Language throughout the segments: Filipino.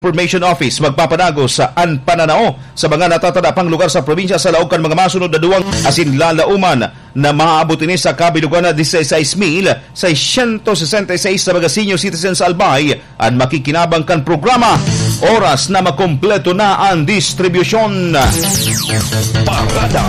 Information Office magpapadago sa pananao sa mga natatadapang lugar sa probinsya sa laog kan mga masunod na duwang asin lalauman na maaabot ini sa kabilugan na 16,666 sa mga senior citizens sa Albay at makikinabang kan programa. Oras na makompleto na ang distribusyon. Parada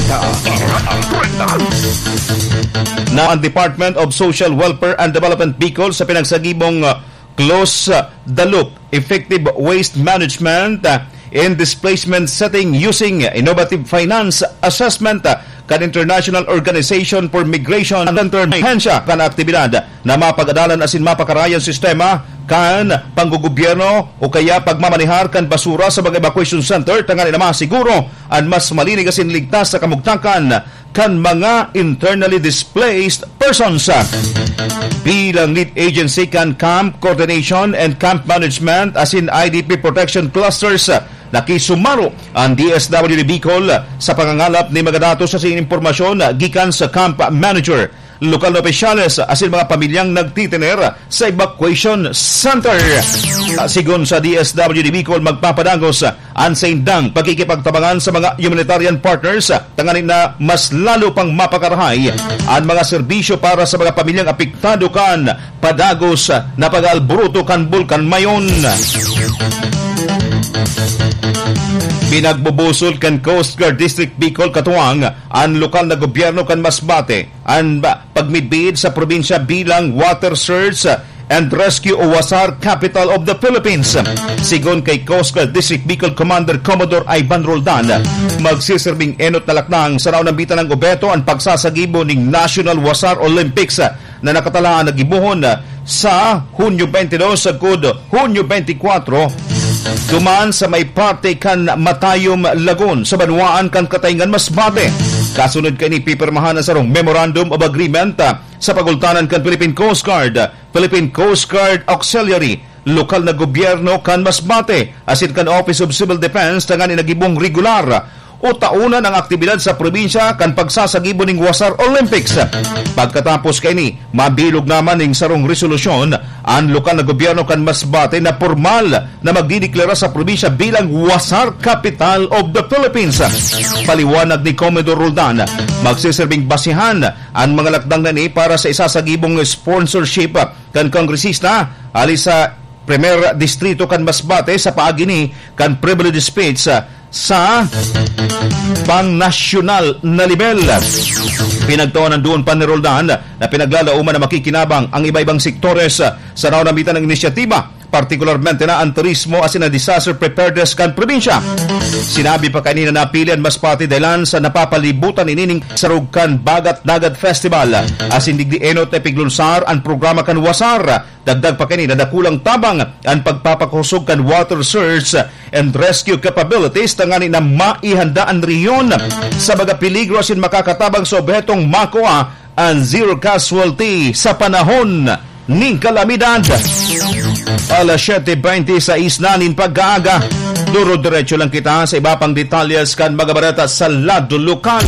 30. Na ang Department of Social Welfare and Development Bicol sa pinagsagibong Close the Loop Effective Waste Management in Displacement Setting using Innovative Finance Assessment kan International Organization for Migration Center hensya kan aktibidad na mapagadalan asin mapakarayan sistema kan panggugobyerno o kaya pagmamanihar kan basura sa mga evacuation center tangan na masiguro ang mas malinig asin ligtas sa kamugtakan kan mga internally displaced persons. Bilang lead agency kan Camp Coordination and Camp Management asin IDP Protection Clusters, nakisumaro ang DSWD Bicol sa pangangalap ni mga datos sa impormasyon gikan sa Camp Manager, lokal na opisyales asin mga pamilyang nagtitiner sa evacuation center. Sigon sa DSWD Bicol, magpapadagos ang saindang pagkikipagtabangan sa mga humanitarian partners tanganin na mas lalo pang mapakarahay ang mga serbisyo para sa mga pamilyang apektado kan padagos na pag-alboroto kan Bulkan Mayon. Pinagbubusol kan Coast Guard District Bicol katuwang ang lokal na gobyerno kan Masbate ang pagmidbid sa probinsya bilang Water Search and Rescue o WASAR Capital of the Philippines. Sigon kay Coast Guard District Bicol Commander Commodore Ivan Roldan, magsiserving enot na laknang sa naunang bitan ng Obeto ang pagsasagibo ng National WASAR Olympics na nakatalaan na gibuhon sa Hunyo 22 sa Hunyo 24 duman sa may parte kan Matayom Lagon sa Banwaan kan Katayngan Masbate. Kasunod kay ni pipirmahan na sarong Memorandum of Agreement sa pagultanan kan Philippine Coast Guard, Philippine Coast Guard Auxiliary, lokal na gobyerno kan Masbate, asin kan Office of Civil Defense tangan inagibong regular o taunan ang aktibidad sa probinsya kan pagsasagibo ning WASAR Olympics. Pagkatapos kay ni, mabilog naman ning sarong resolusyon ang lokal na gobyerno kan Masbate na formal na magdideklara sa probinsya bilang WASAR Capital of the Philippines. Paliwanag ni Commodore Roldan, magsiserving basihan ang mga lakdang nani para sa isasagibong sponsorship kan kongresista ali sa Premier Distrito kan Masbate sa paagi ni kan privilege speech sa pang-nasyonal na level. Pinagtawanan doon pa ni Roldan na pinaglalauman na makikinabang ang iba-ibang sektores sa naunamitan ng inisyatiba, partikularmente na ang turismo asin na disaster preparedness kan probinsya. Sinabi pa kanina na pilihan Masbate dahilan sa napapalibutan inining Sarugkan Bagat Dagat Festival asin digdi enot na piglunsar ang programa kan WASAR. Dagdag pa kanina na kulang tabang ang pagpapakusog kan water search and rescue capabilities tangani na maihandaan riyon sa mga peligro asin makakatabang sa objetong makuha ang zero casualty sa panahon ning kalamidad. Alas 7:20 sa isnanin pag-aaga. Duro-diretso lang kita sa iba pang detalyes kan mga barata sa lado lokal.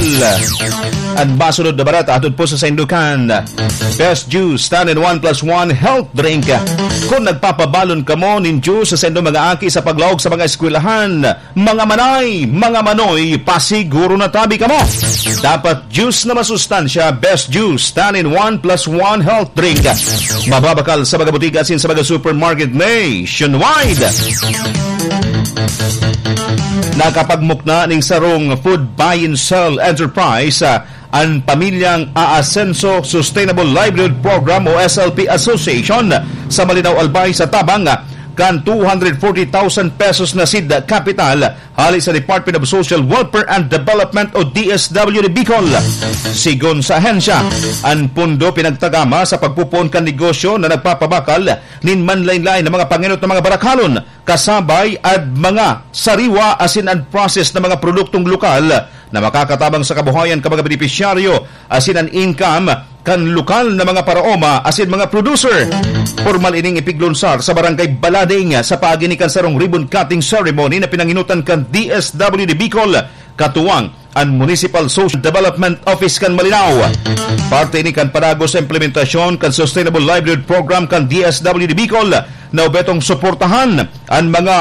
Ang basunod na barata atod po sa Sainducan. Best Juice, 10-in-1+1 health drink. Kung nagpapabalon ka mo nin juice sa sendo mga aki sa paglaog sa mga eskwelahan, mga manay, mga manoy, pasiguro na tabi ka mo. Dapat juice na masustansya. Best Juice, 10-in-1+1 health drink. Mababakal sa mga butika asin sa mga supermarket nationwide. Nakapagmukna ning sarong Food Buy and Sell Enterprise ang Pamilyang Aasenso Sustainable Livelihood Program o SLP Association sa Malinaw Albay sa tabang kan 240,000 pesos na seed capital hali sa Department of Social Welfare and Development o DSWD Bicol. Sigon sa ahensya, ang pundo pinagtagama sa pagpupon kan negosyo na nagpapabakal nin manlain-lain na mga panginot na mga barakalon, kasabay at mga sariwa asin and process na mga produktong lokal na makakatabang sa kabuhayan ka mga benepisyaryo asin ang income kan lokal na mga paraoma asin mga producer. Formal ining ipiglunsar sa Barangay Balading sa paaginikan sarong ribbon cutting ceremony na pinanginutan kan DSWD Bicol katuwang ang Municipal Social Development Office kan Malinaw. Parte ini kan parago sa implementasyon kan Sustainable Livelihood Program kan DSWD Bicol na ubetong suportahan ang mga